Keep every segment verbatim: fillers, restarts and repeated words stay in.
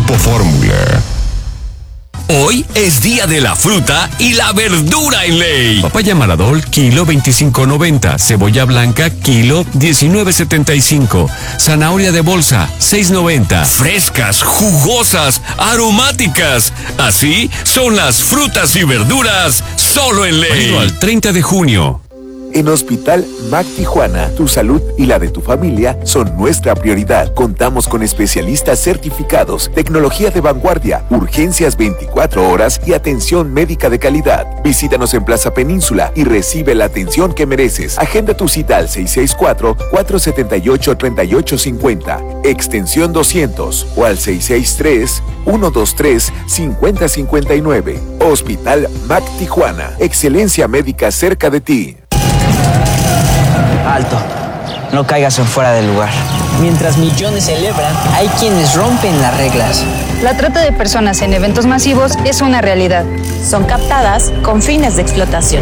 Grupo Fórmula. Hoy es día de la fruta y la verdura en ley. Papaya Maradol, kilo veinticinco noventa. Cebolla blanca, kilo diecinueve setenta y cinco. Zanahoria de bolsa, seis noventa. Frescas, jugosas, aromáticas. Así son las frutas y verduras solo en ley. Válido al treinta de junio. En Hospital Mac Tijuana, tu salud y la de tu familia son nuestra prioridad. Contamos con especialistas certificados, tecnología de vanguardia, urgencias veinticuatro horas y atención médica de calidad. Visítanos en Plaza Península y recibe la atención que mereces. Agenda tu cita al seis seis cuatro, cuatro siete ocho, tres ocho cinco cero, extensión doscientos o al seis seis tres, uno dos tres, cinco cero cinco nueve. Hospital Mac Tijuana, excelencia médica cerca de ti. Alto, no caigas en fuera del lugar. Mientras millones celebran, hay quienes rompen las reglas. La trata de personas en eventos masivos es una realidad. Son captadas con fines de explotación.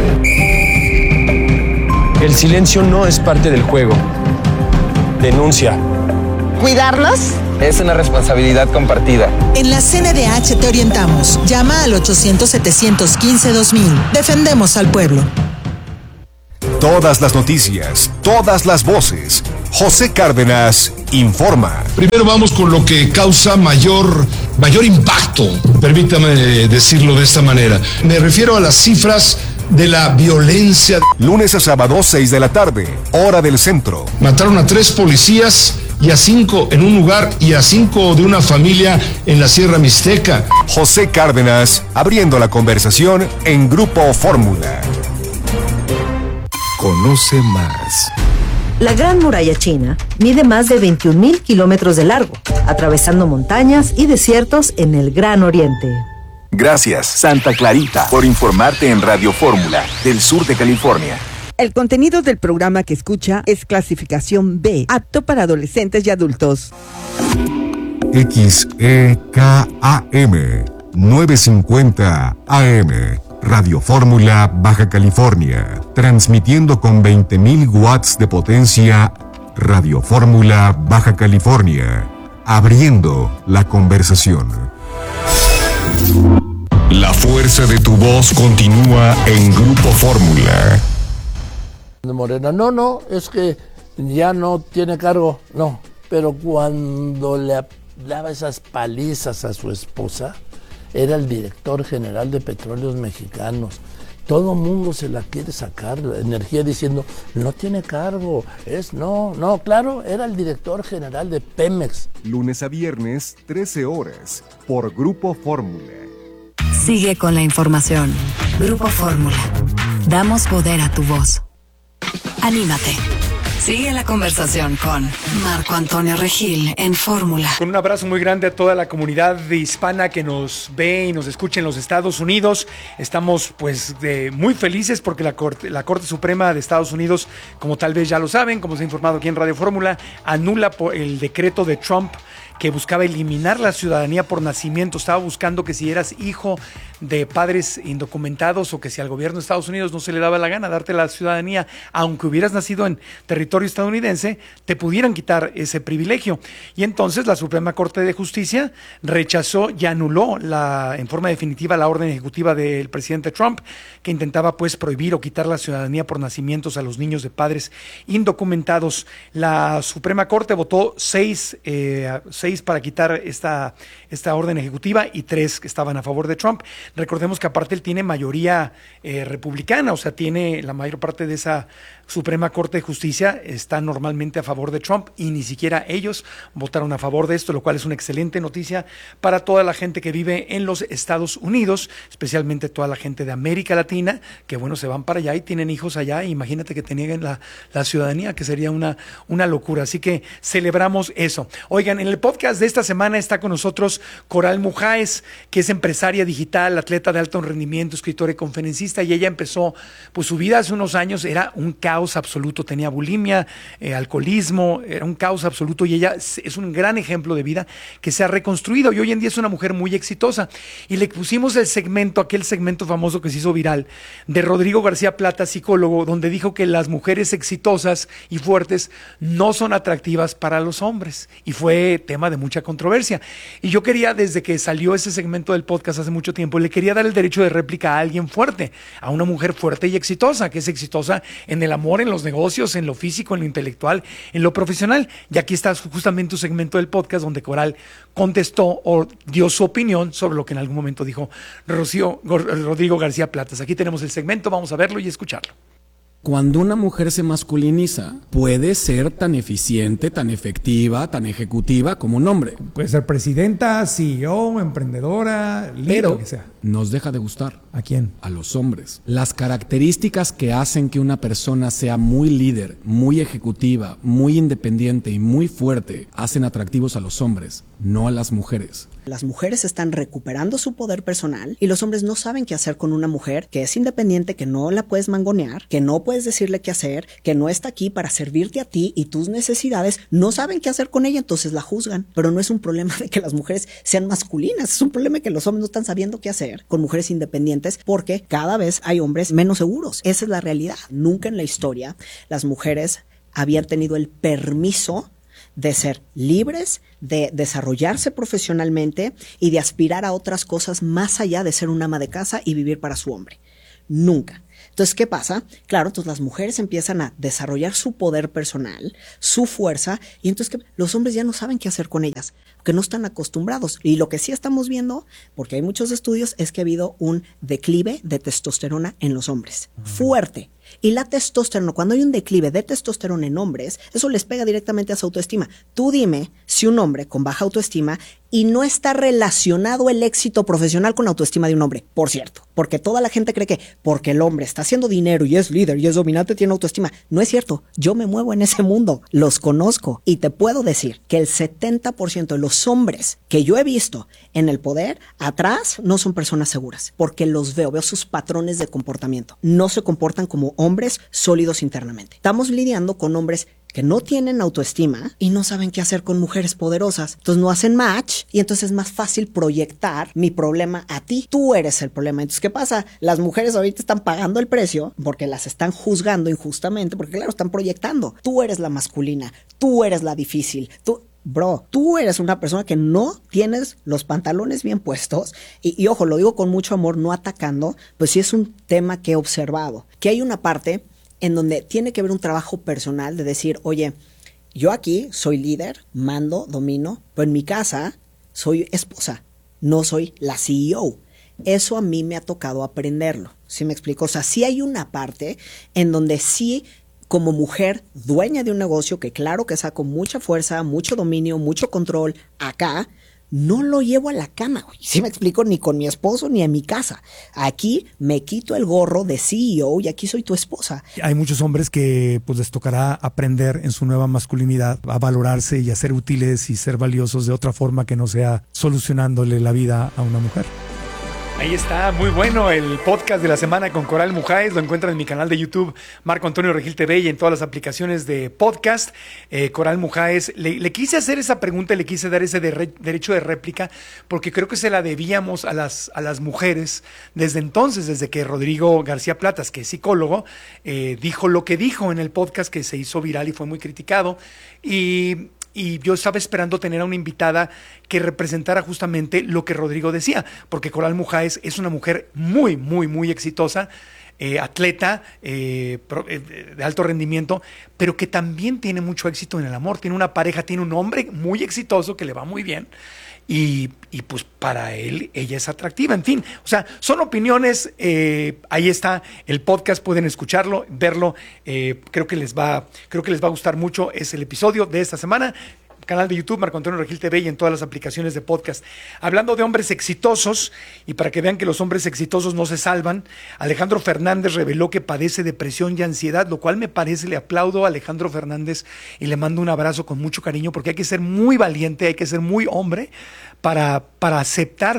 El silencio no es parte del juego. Denuncia. ¿Cuidarlos? Es una responsabilidad compartida. En la C N D H te orientamos. Llama al ochocientos, setecientos quince, dos mil. Defendemos al pueblo. Todas las noticias, todas las voces. José Cárdenas informa. Primero vamos con lo que causa mayor, mayor impacto, permítame decirlo de esta manera. Me refiero a las cifras de la violencia. Lunes a sábado, seis de la tarde, hora del centro. Mataron a tres policías y a cinco en un lugar y a cinco de una familia en la Sierra Mixteca. José Cárdenas, abriendo la conversación en Grupo Fórmula. Conoce más. La Gran Muralla China mide más de veintiún mil kilómetros de largo, atravesando montañas y desiertos en el Gran Oriente. Gracias, Santa Clarita, por informarte en Radio Fórmula, del sur de California. El contenido del programa que escucha es clasificación B, apto para adolescentes y adultos. X E K A M, novecientos cincuenta A M. Radio Fórmula, Baja California, transmitiendo con veinte mil watts de potencia. Radio Fórmula, Baja California, abriendo la conversación. La fuerza de tu voz continúa en Grupo Fórmula. Morena, no, no, es que ya no tiene cargo, no, pero cuando le daba esas palizas a su esposa, era el director general de Petróleos Mexicanos. Todo mundo se la quiere sacar, la energía, diciendo, no tiene cargo, es, no, no, claro, era el director general de Pemex. Lunes a viernes, trece horas, por Grupo Fórmula. Sigue con la información. Grupo Fórmula. Damos poder a tu voz. Anímate. Sigue la conversación con Marco Antonio Regil en Fórmula. Con un abrazo muy grande a toda la comunidad hispana que nos ve y nos escucha en los Estados Unidos. Estamos pues de, muy felices porque la Corte, la Corte Suprema de Estados Unidos, como tal vez ya lo saben, como se ha informado aquí en Radio Fórmula, anula el decreto de Trump que buscaba eliminar la ciudadanía por nacimiento. Estaba buscando que si eras hijo de padres indocumentados o que si al gobierno de Estados Unidos no se le daba la gana darte la ciudadanía, aunque hubieras nacido en territorio estadounidense, te pudieran quitar ese privilegio. Y entonces la Suprema Corte de Justicia rechazó y anuló la, en forma definitiva la orden ejecutiva del presidente Trump, que intentaba pues prohibir o quitar la ciudadanía por nacimientos a los niños de padres indocumentados. La Suprema Corte votó seis, eh, seis para quitar esta, esta orden ejecutiva y tres que estaban a favor de Trump. Recordemos que aparte él tiene mayoría eh, republicana, o sea, tiene la mayor parte de esa Suprema Corte de Justicia está normalmente a favor de Trump y ni siquiera ellos votaron a favor de esto, lo cual es una excelente noticia para toda la gente que vive en los Estados Unidos, especialmente toda la gente de América Latina, que bueno, se van para allá y tienen hijos allá, e imagínate que te nieguen la, la ciudadanía, que sería una, una locura, así que celebramos eso. Oigan, en el podcast de esta semana está con nosotros Coral Mujáez, que es empresaria digital, atleta de alto rendimiento, escritora y conferencista, y ella empezó, pues su vida hace unos años era un caos absoluto, tenía bulimia, eh, alcoholismo, era un caos absoluto, y ella es un gran ejemplo de vida que se ha reconstruido, y hoy en día es una mujer muy exitosa. Y le pusimos el segmento, aquel segmento famoso que se hizo viral, de Rodrigo García Plata, psicólogo, donde dijo que las mujeres exitosas y fuertes no son atractivas para los hombres, y fue tema de mucha controversia. Y yo quería, desde que salió ese segmento del podcast hace mucho tiempo, le quería dar el derecho de réplica a alguien fuerte, a una mujer fuerte y exitosa, que es exitosa en el amor, en los negocios, en lo físico, en lo intelectual, en lo profesional. Y aquí está justamente un segmento del podcast donde Coral contestó o dio su opinión sobre lo que en algún momento dijo Rocío, Rodrigo García Platas. Aquí tenemos el segmento, vamos a verlo y escucharlo. Cuando una mujer se masculiniza, puede ser tan eficiente, tan efectiva, tan ejecutiva como un hombre. Puede ser presidenta, C E O, emprendedora, líder, pero lo que sea. Nos deja de gustar. ¿A quién? A los hombres. Las características que hacen que una persona sea muy líder, muy ejecutiva, muy independiente y muy fuerte, hacen atractivos a los hombres, no a las mujeres. Las mujeres están recuperando su poder personal y los hombres no saben qué hacer con una mujer que es independiente, que no la puedes mangonear, que no puedes decirle qué hacer, que no está aquí para servirte a ti y tus necesidades. No saben qué hacer con ella, entonces la juzgan. Pero no es un problema de que las mujeres sean masculinas, es un problema de que los hombres no están sabiendo qué hacer con mujeres independientes porque cada vez hay hombres menos seguros. Esa es la realidad. Nunca en la historia las mujeres habían tenido el permiso de ser libres, de desarrollarse profesionalmente y de aspirar a otras cosas más allá de ser una ama de casa y vivir para su hombre. Nunca. Entonces, ¿qué pasa? Claro, entonces las mujeres empiezan a desarrollar su poder personal, su fuerza, y entonces ¿qué? Los hombres ya no saben qué hacer con ellas, porque no están acostumbrados. Y lo que sí estamos viendo, porque hay muchos estudios, es que ha habido un declive de testosterona en los hombres. Uh-huh. Fuerte. Y la testosterona, cuando hay un declive de testosterona en hombres, eso les pega directamente a su autoestima. Tú dime si un hombre con baja autoestima y no está relacionado el éxito profesional con la autoestima de un hombre, por cierto, porque toda la gente cree que porque el hombre está haciendo dinero y es líder y es dominante tiene autoestima. No es cierto, yo me muevo en ese mundo, los conozco y te puedo decir que el setenta por ciento de los hombres que yo he visto en el poder, atrás no son personas seguras, porque los veo, veo sus patrones de comportamiento, no se comportan como hombres sólidos internamente. Estamos lidiando con hombres que no tienen autoestima y no saben qué hacer con mujeres poderosas. Entonces no hacen match y entonces es más fácil proyectar mi problema a ti. Tú eres el problema. Entonces, ¿qué pasa? Las mujeres ahorita están pagando el precio porque las están juzgando injustamente, porque claro, están proyectando. Tú eres la masculina, tú eres la difícil, tú... Bro, tú eres una persona que no tienes los pantalones bien puestos y, y ojo, lo digo con mucho amor, no atacando, pues sí es un tema que he observado, que hay una parte en donde tiene que haber un trabajo personal de decir, oye, yo aquí soy líder, mando, domino, pero en mi casa soy esposa, no soy la C E O. Eso a mí me ha tocado aprenderlo, ¿sí me explico? O sea, sí hay una parte en donde sí... como mujer dueña de un negocio que claro que saco mucha fuerza, mucho dominio, mucho control acá, no lo llevo a la cama, ¿sí me explico? Ni con mi esposo ni en mi casa. Aquí me quito el gorro de C E O y aquí soy tu esposa. Hay muchos hombres que pues les tocará aprender en su nueva masculinidad a valorarse y a ser útiles y ser valiosos de otra forma que no sea solucionándole la vida a una mujer. Ahí está, muy bueno el podcast de la semana con Coral Mujáez. Lo encuentran en mi canal de YouTube, Marco Antonio Regil T V, y en todas las aplicaciones de podcast. Eh, Coral Mujáez, le, le quise hacer esa pregunta, le quise dar ese de re, derecho de réplica, porque creo que se la debíamos a las, a las mujeres desde entonces, desde que Rodrigo García Platas, que es psicólogo, eh, dijo lo que dijo en el podcast que se hizo viral y fue muy criticado. Y... Y yo estaba esperando tener a una invitada que representara justamente lo que Rodrigo decía, porque Coral Mujáez es una mujer muy, muy, muy exitosa, eh, atleta, eh, pro, eh, de alto rendimiento, pero que también tiene mucho éxito en el amor. Tiene una pareja, tiene un hombre muy exitoso que le va muy bien. Y, y pues para él, ella es atractiva, en fin, o sea, son opiniones, eh, ahí está el podcast, pueden escucharlo, verlo, eh, creo que les va, creo que les va a gustar mucho, es el episodio de esta semana, canal de YouTube, Marco Antonio Regil T V, y en todas las aplicaciones de podcast. Hablando de hombres exitosos, y para que vean que los hombres exitosos no se salvan, Alejandro Fernández reveló que padece depresión y ansiedad, lo cual me parece, le aplaudo a Alejandro Fernández y le mando un abrazo con mucho cariño, porque hay que ser muy valiente, hay que ser muy hombre para, para aceptar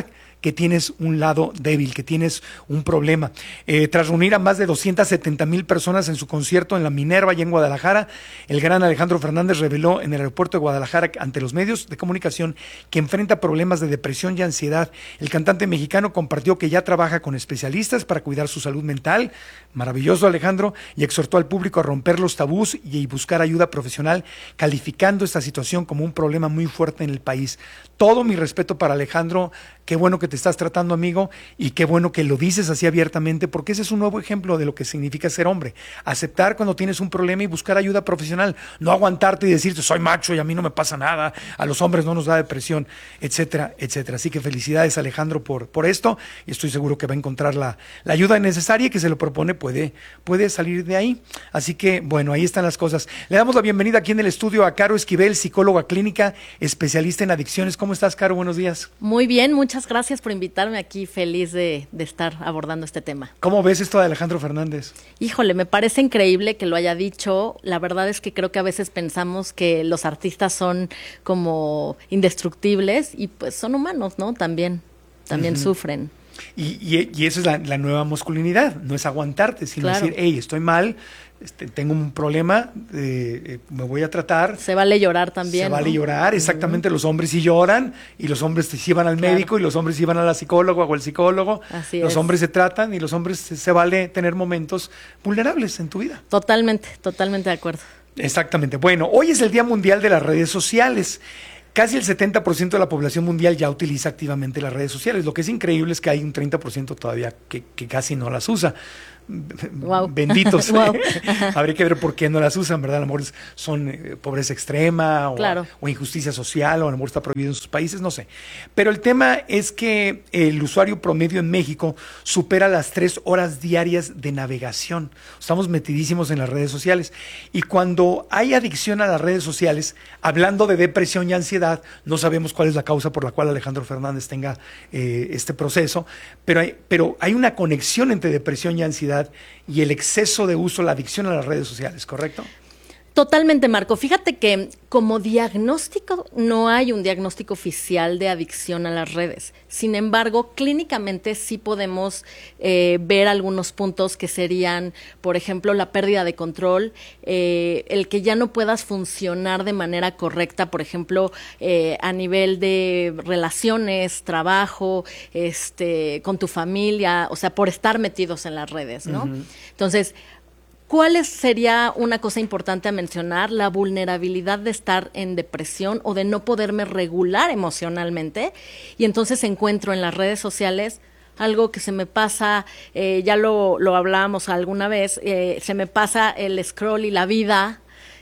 que tienes un lado débil, que tienes un problema. Eh, tras reunir a más de doscientas setenta mil personas en su concierto en la Minerva y en Guadalajara, el gran Alejandro Fernández reveló en el aeropuerto de Guadalajara ante los medios de comunicación que enfrenta problemas de depresión y ansiedad. El cantante mexicano compartió que ya trabaja con especialistas para cuidar su salud mental. Maravilloso, Alejandro, y exhortó al público a romper los tabús y buscar ayuda profesional, calificando esta situación como un problema muy fuerte en el país. Todo mi respeto para Alejandro, qué bueno que te estás tratando, amigo, y qué bueno que lo dices así abiertamente, porque ese es un nuevo ejemplo de lo que significa ser hombre. Aceptar cuando tienes un problema y buscar ayuda profesional, no aguantarte y decirte soy macho y a mí no me pasa nada, a los hombres no nos da depresión, etcétera, etcétera. Así que felicidades, Alejandro, por, por esto, y estoy seguro que va a encontrar la, la ayuda necesaria y que se lo propone, puede, puede salir de ahí. Así que, bueno, ahí están las cosas. Le damos la bienvenida aquí en el estudio a Caro Esquivel, psicóloga clínica, especialista en adicciones. ¿Cómo estás, Caro? Buenos días. Muy bien, muchas gracias por invitarme aquí, feliz de, de estar abordando este tema. ¿Cómo ves esto de Alejandro Fernández? Híjole, me parece increíble que lo haya dicho. La verdad es que creo que a veces pensamos que los artistas son como indestructibles y pues son humanos, ¿no? También, también uh-huh. sufren. Y, y, y eso es la, la nueva masculinidad, no es aguantarte, sino claro. decir, hey, estoy mal, este, tengo un problema, eh, eh, me voy a tratar. Se vale llorar también. Se vale ¿no? llorar, exactamente, uh-huh. los hombres sí lloran, y los hombres se van al claro. médico, y los hombres sí van a la psicóloga o al psicólogo, Así los es. hombres se tratan, y los hombres se, se vale tener momentos vulnerables en tu vida. Totalmente, totalmente de acuerdo. Exactamente. Bueno, hoy es el Día Mundial de las Redes Sociales. Casi el setenta por ciento de la población mundial ya utiliza activamente las redes sociales. Lo que es increíble es que hay un treinta por ciento todavía que, que casi no las usa. Wow. Benditos. Wow. Habría que ver por qué no las usan, ¿verdad? A lo mejor son eh, pobreza extrema o, claro. o injusticia social, o a lo mejor está prohibido en sus países, no sé. Pero el tema es que el usuario promedio en México supera las tres horas diarias de navegación. Estamos metidísimos en las redes sociales. Y cuando hay adicción a las redes sociales, hablando de depresión y ansiedad, no sabemos cuál es la causa por la cual Alejandro Fernández tenga eh, este proceso, pero hay, pero hay una conexión entre depresión y ansiedad y el exceso de uso, la adicción a las redes sociales, ¿correcto? Totalmente, Marco. Fíjate que como diagnóstico no hay un diagnóstico oficial de adicción a las redes. Sin embargo, clínicamente sí podemos eh, ver algunos puntos que serían, por ejemplo, la pérdida de control, eh, el que ya no puedas funcionar de manera correcta, por ejemplo, eh, a nivel de relaciones, trabajo, este, con tu familia, o sea, por estar metidos en las redes, ¿no? Uh-huh. Entonces, ¿cuál sería una cosa importante a mencionar? La vulnerabilidad de estar en depresión o de no poderme regular emocionalmente, y entonces encuentro en las redes sociales algo que se me pasa, eh, ya lo, lo hablábamos alguna vez, eh, se me pasa el scroll y la vida,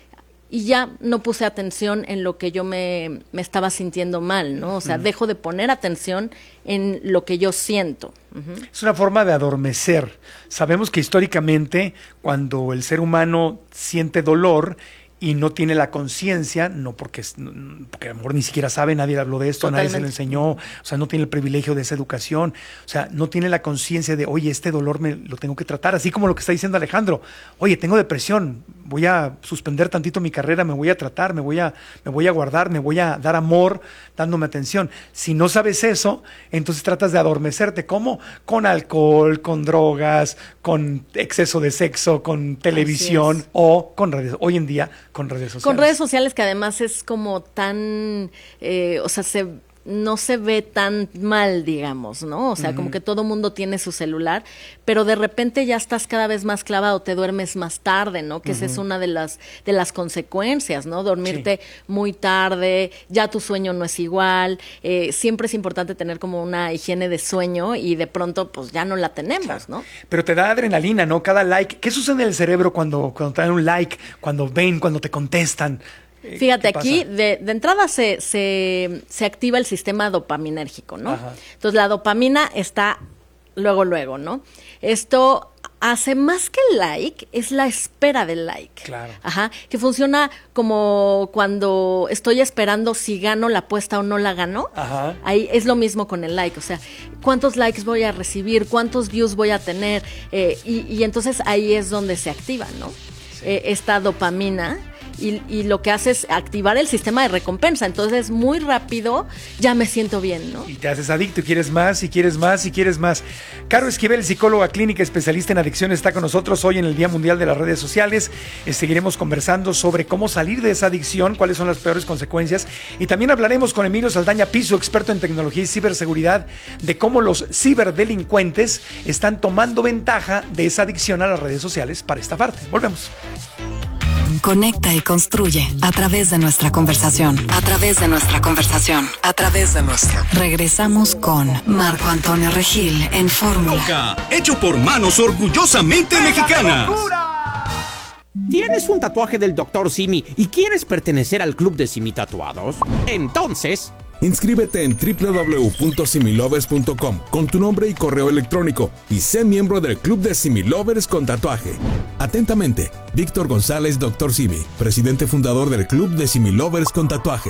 y ya no puse atención en lo que yo me, me estaba sintiendo mal, ¿no? O sea, uh-huh. dejo de poner atención en lo que yo siento. Uh-huh. Es una forma de adormecer. Sabemos que históricamente, cuando el ser humano siente dolor y no tiene la conciencia, no porque, porque a lo mejor ni siquiera sabe, nadie habló de esto, Totalmente. Nadie se lo enseñó, o sea, no tiene el privilegio de esa educación, o sea, no tiene la conciencia de, oye, este dolor me lo tengo que tratar, así como lo que está diciendo Alejandro, oye, tengo depresión, voy a suspender tantito mi carrera, me voy a tratar, me voy a, me voy a guardar, me voy a dar amor, dándome atención. Si no sabes eso, entonces tratas de adormecerte, ¿cómo? Con alcohol, con drogas, con exceso de sexo, con televisión o con redes, hoy en día, con redes sociales. Con redes sociales, que además es como tan, eh, o sea, se no se ve tan mal, digamos, ¿no? O sea, uh-huh. como que todo mundo tiene su celular, pero de repente ya estás cada vez más clavado, te duermes más tarde, ¿no? Que uh-huh. esa es una de las de las consecuencias, ¿no? Dormirte sí. muy tarde, ya tu sueño no es igual, eh, siempre es importante tener como una higiene de sueño y de pronto pues ya no la tenemos, claro. ¿no? Pero te da adrenalina, ¿no? Cada like. ¿Qué sucede en el cerebro cuando, cuando te dan un like, cuando ven, cuando te contestan? Fíjate, aquí de, de entrada se, se, se activa el sistema dopaminérgico, ¿no? Ajá. Entonces la dopamina está luego, luego, ¿no? Esto hace más que el like, es la espera del like. Claro. Ajá, que funciona como cuando estoy esperando si gano la apuesta o no la gano. Ajá. Ahí es lo mismo con el like, o sea, cuántos likes voy a recibir, cuántos views voy a tener, eh, y, y entonces ahí es donde se activa, ¿no? Sí. Eh, esta dopamina. y, y lo que hace es activar el sistema de recompensa. Entonces, muy rápido ya me siento bien, ¿no? Y te haces adicto y quieres más, y quieres más, y quieres más. Caro Esquivel, psicóloga clínica especialista en adicciones, está con nosotros hoy en el Día Mundial de las Redes Sociales. Eh, seguiremos conversando sobre cómo salir de esa adicción, cuáles son las peores consecuencias. Y también hablaremos con Emilio Saldaña Piso, experto en tecnología y ciberseguridad, de cómo los ciberdelincuentes están tomando ventaja de esa adicción a las redes sociales para estafarte. Volvemos. Conecta y construye a través de nuestra conversación, a través de nuestra conversación, a través de nuestra. Regresamos con Marco Antonio Regil en Fórmula. Hecho por manos orgullosamente mexicanas. ¿Tienes un tatuaje del doctor Simi y quieres pertenecer al club de Simi Tatuados? Entonces, inscríbete en doble u doble u doble u punto similovers punto com con tu nombre y correo electrónico y sé miembro del Club de Similovers con tatuaje. Atentamente, Víctor González, doctor Simi, presidente fundador del Club de Similovers con tatuaje.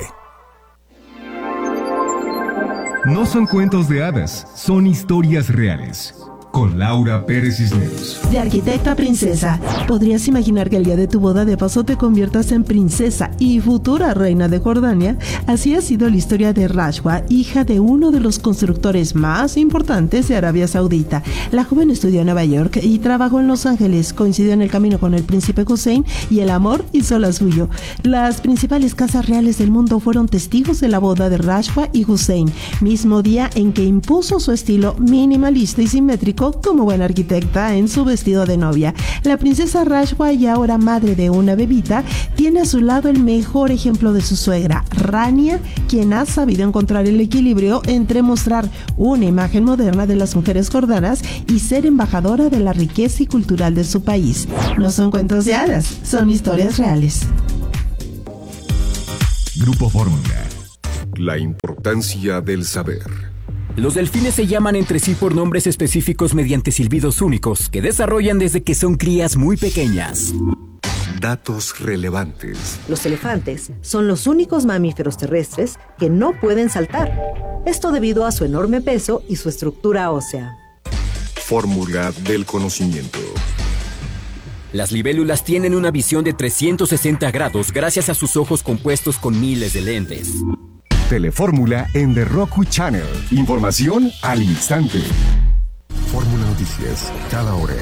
No son cuentos de hadas, son historias reales. Con Laura Pérez Cisneros. De arquitecta a princesa, ¿podrías imaginar que el día de tu boda de paso te conviertas en princesa y futura reina de Jordania? Así ha sido la historia de Rashwa, hija de uno de los constructores más importantes de Arabia Saudita. La joven estudió en Nueva York y trabajó en Los Ángeles, coincidió en el camino con el príncipe Hussein y el amor hizo la suyo. Las principales casas reales del mundo fueron testigos de la boda de Rashwa y Hussein, mismo día en que impuso su estilo minimalista y simétrico como buena arquitecta en su vestido de novia. La princesa Rashwa, y ahora madre de una bebita, tiene a su lado el mejor ejemplo de su suegra, Rania, quien ha sabido encontrar el equilibrio entre mostrar una imagen moderna de las mujeres jordanas y ser embajadora de la riqueza y cultural de su país. No son cuentos de hadas, son historias reales. Grupo Fórmula. La importancia del saber. Los delfines se llaman entre sí por nombres específicos mediante silbidos únicos que desarrollan desde que son crías muy pequeñas. Datos relevantes. Los elefantes son los únicos mamíferos terrestres que no pueden saltar. Esto debido a su enorme peso y su estructura ósea. Fórmula del conocimiento. Las libélulas tienen una visión de trescientos sesenta grados gracias a sus ojos compuestos con miles de lentes. Telefórmula en The Roku Channel. Información al instante. Fórmula Noticias, cada hora.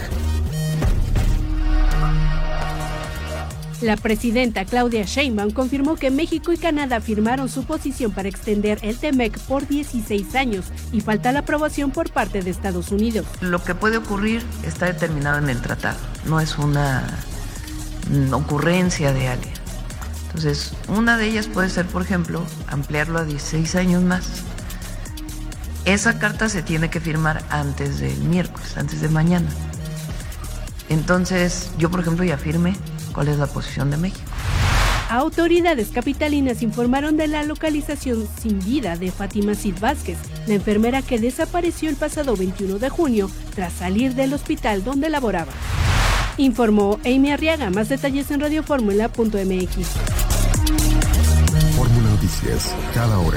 La presidenta Claudia Sheinbaum confirmó que México y Canadá firmaron su posición para extender el TEMEC por dieciséis años y falta la aprobación por parte de Estados Unidos. Lo que puede ocurrir está determinado en el tratado, no es una ocurrencia de alguien. Entonces, una de ellas puede ser, por ejemplo, ampliarlo a dieciséis años más. Esa carta se tiene que firmar antes del miércoles, antes de mañana. Entonces, yo, por ejemplo, ya firmé cuál es la posición de México. Autoridades capitalinas informaron de la localización sin vida de Fátima Cid Vázquez, la enfermera que desapareció el pasado veintiuno de junio tras salir del hospital donde laboraba. Informó Amy Arriaga. Más detalles en radioformula punto m x. Fórmula Noticias, cada hora.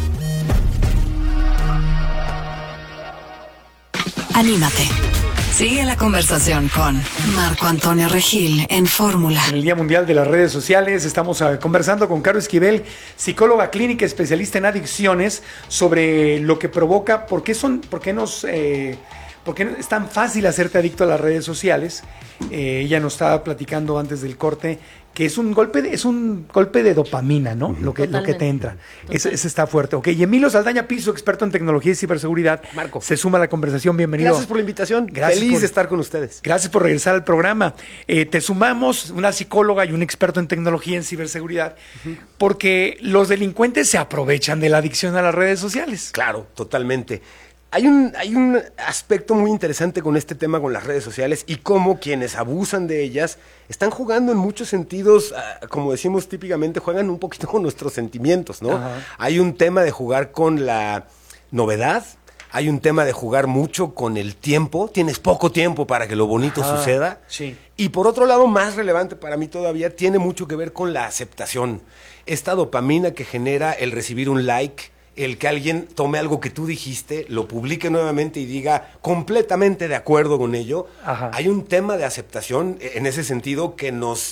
Anímate. Sigue la conversación con Marco Antonio Regil en Fórmula. En el Día Mundial de las Redes Sociales estamos uh, conversando con Caro Esquivel, psicóloga clínica especialista en adicciones, sobre lo que provoca, por qué son, por qué nos... Eh, ¿Por qué es tan fácil hacerte adicto a las redes sociales? Eh, ella nos estaba platicando antes del corte que es un golpe de, es un golpe de dopamina, ¿no? Uh-huh. Lo que, lo que te entra. Ese, ese está fuerte. Ok, y Emilio Saldaña Piso, experto en tecnología y ciberseguridad. Marco. Se suma a la conversación. Bienvenido. Gracias por la invitación. Gracias Feliz por, de estar con ustedes. Gracias por regresar al programa. Eh, te sumamos una psicóloga y un experto en tecnología y ciberseguridad, uh-huh, porque los delincuentes se aprovechan de la adicción a las redes sociales. Claro, totalmente. Hay un, hay un aspecto muy interesante con este tema, con las redes sociales, y cómo quienes abusan de ellas están jugando en muchos sentidos, uh, como decimos típicamente, juegan un poquito con nuestros sentimientos, ¿no? Ajá. Hay un tema de jugar con la novedad, hay un tema de jugar mucho con el tiempo, tienes poco tiempo para que lo bonito Ajá. suceda, sí. Y por otro lado, más relevante para mí todavía, tiene mucho que ver con la aceptación, esta dopamina que genera el recibir un like, el que alguien tome algo que tú dijiste, lo publique nuevamente y diga completamente de acuerdo con ello. Ajá. Hay un tema de aceptación en ese sentido que nos,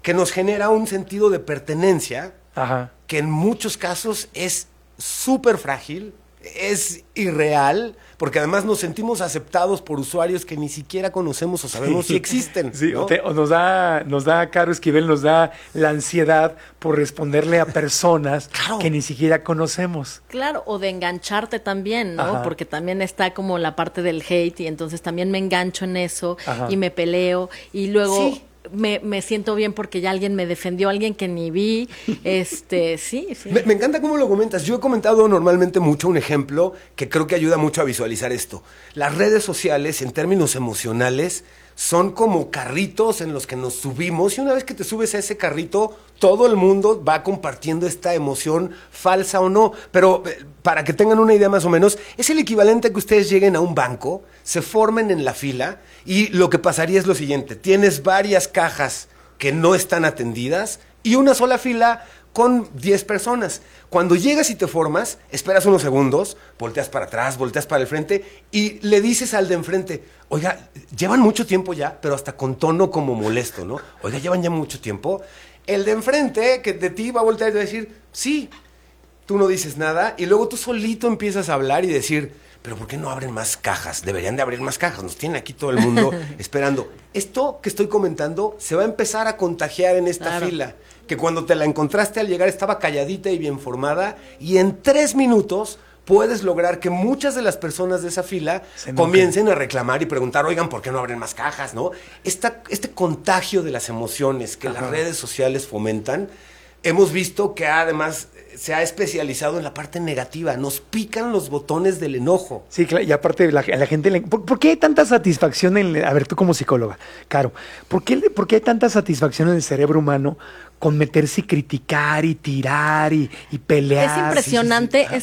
que nos genera un sentido de pertenencia, Ajá. que en muchos casos es súper frágil, es irreal, porque además nos sentimos aceptados por usuarios que ni siquiera conocemos o sabemos si existen. Sí, ¿no? o, te, o nos da, nos da, Caro Esquivel, nos da la ansiedad por responderle a personas claro. que ni siquiera conocemos. Claro, o de engancharte también, ¿no? Ajá. Porque también está como la parte del hate y entonces también me engancho en eso Ajá. y me peleo y luego... Sí. Me, me siento bien porque ya alguien me defendió, alguien que ni vi, este, sí, sí. Me, me encanta cómo lo comentas. Yo he comentado normalmente mucho un ejemplo que creo que ayuda mucho a visualizar esto. Las redes sociales, en términos emocionales, son como carritos en los que nos subimos y una vez que te subes a ese carrito, todo el mundo va compartiendo esta emoción, falsa o no. Pero eh, para que tengan una idea más o menos, es el equivalente a que ustedes lleguen a un banco, se formen en la fila y lo que pasaría es lo siguiente. Tienes varias cajas que no están atendidas y una sola fila con diez personas. Cuando llegas y te formas, esperas unos segundos, volteas para atrás, volteas para el frente y le dices al de enfrente, oiga, llevan mucho tiempo ya, pero hasta con tono como molesto, ¿no? Oiga, llevan ya mucho tiempo. El de enfrente, que de ti va a voltear y va a decir, sí, tú no dices nada y luego tú solito empiezas a hablar y decir, pero ¿por qué no abren más cajas? Deberían de abrir más cajas, nos tiene aquí todo el mundo esperando. Esto que estoy comentando se va a empezar a contagiar en esta Claro. fila, que cuando te la encontraste al llegar estaba calladita y bien formada, y en tres minutos puedes lograr que muchas de las personas de esa fila Se comiencen a reclamar y preguntar, oigan, ¿por qué no abren más cajas? ¿No? Esta, este contagio de las emociones que Ajá. las redes sociales fomentan, hemos visto que además se ha especializado en la parte negativa. Nos pican los botones del enojo. Sí, claro, y aparte la, la gente... Le, ¿por, ¿Por qué hay tanta satisfacción en... A ver, tú como psicóloga, Caro, ¿por qué, ¿por qué hay tanta satisfacción en el cerebro humano con meterse y criticar y tirar y, y pelear? Es impresionante, Sí, sí, sí.